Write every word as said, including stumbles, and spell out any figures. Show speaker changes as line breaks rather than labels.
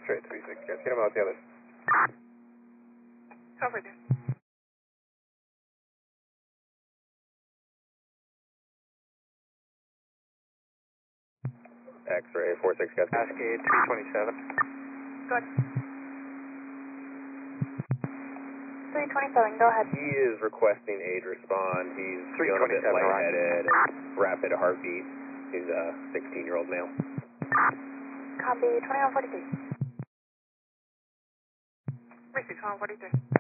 X-ray three six, get him out the others.
Over there.
X-ray four six, get
Cascade three twenty-seven.
Good. three twenty-seven, go ahead.
He is requesting aid respond. He's
three
feeling a bit
twenty-seven,
lightheaded and rapid heartbeat. He's a sixteen-year-old male.
Copy, twenty-one forty-three. Repeat, twenty-one forty-three.